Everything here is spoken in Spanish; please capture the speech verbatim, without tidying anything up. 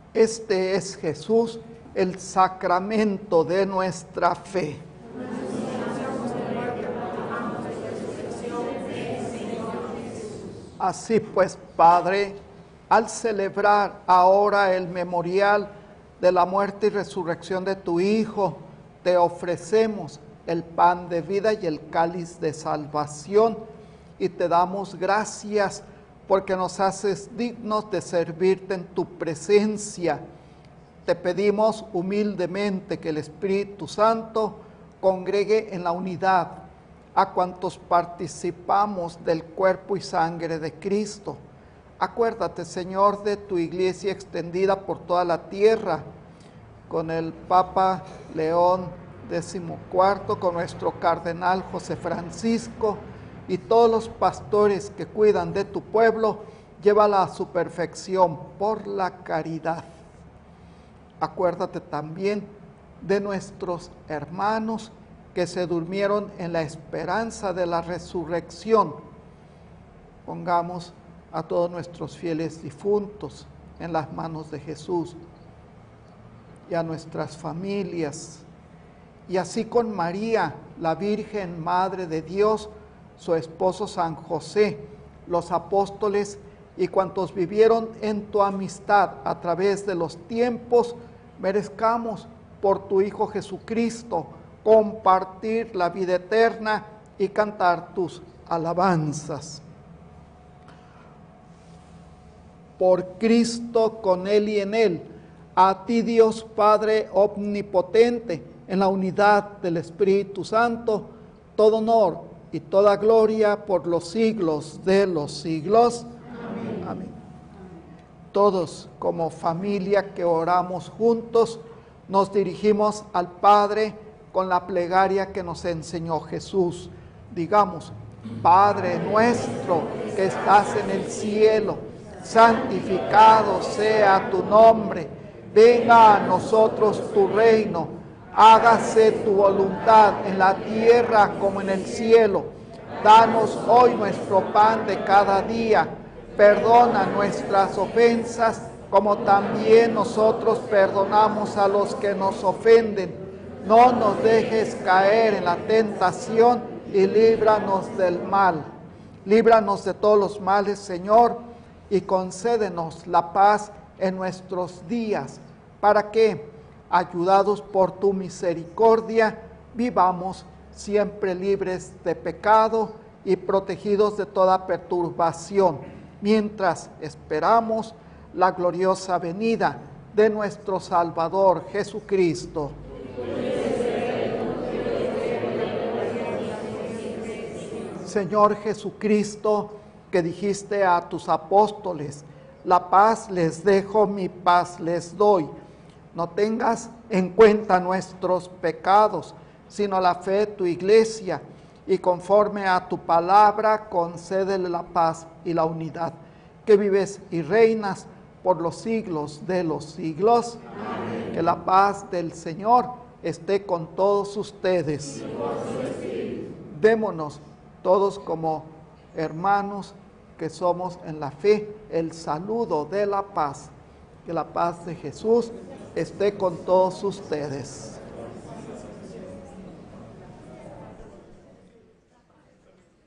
Este es Jesús, el sacramento de nuestra fe. Así pues, Padre, al celebrar ahora el memorial de la muerte y resurrección de tu Hijo, te ofrecemos el pan de vida y el cáliz de salvación, y te damos gracias porque nos haces dignos de servirte en tu presencia. Te pedimos humildemente que el Espíritu Santo congregue en la unidad a cuantos participamos del cuerpo y sangre de Cristo. Acuérdate, Señor, de tu iglesia extendida por toda la tierra, con el Papa León decimocuarto, con nuestro cardenal José Francisco y todos los pastores que cuidan de tu pueblo, llévala a su perfección por la caridad. Acuérdate también de nuestros hermanos que se durmieron en la esperanza de la resurrección. Pongamos a todos nuestros fieles difuntos en las manos de Jesús y a nuestras familias. Y así con María, la Virgen Madre de Dios, su esposo San José, los apóstoles y cuantos vivieron en tu amistad a través de los tiempos, merezcamos por tu Hijo Jesucristo compartir la vida eterna y cantar tus alabanzas. Por Cristo, con Él y en Él, a ti Dios Padre omnipotente, en la unidad del Espíritu Santo, todo honor y toda gloria por los siglos de los siglos. Amén. Amén. Todos como familia que oramos juntos, nos dirigimos al Padre con la plegaria que nos enseñó Jesús. Digamos: Padre nuestro que estás en el cielo, santificado sea tu nombre, venga a nosotros tu reino, hágase tu voluntad en la tierra como en el cielo. Danos hoy nuestro pan de cada día, perdona nuestras ofensas como también nosotros perdonamos a los que nos ofenden. No nos dejes caer en la tentación y líbranos del mal. Líbranos de todos los males, Señor, y concédenos la paz en nuestros días, para que, ayudados por tu misericordia, vivamos siempre libres de pecado y protegidos de toda perturbación, mientras esperamos la gloriosa venida de nuestro Salvador Jesucristo. Señor Jesucristo, que dijiste a tus apóstoles: la paz les dejo, mi paz les doy. No tengas en cuenta nuestros pecados, sino la fe de tu iglesia, y conforme a tu palabra, concédele la paz y la unidad, que vives y reinas por los siglos de los siglos. Amén. Que la paz del Señor esté con todos ustedes. Démonos todos como hermanos que somos en la fe el saludo de la paz. Que la paz de Jesús esté con todos ustedes.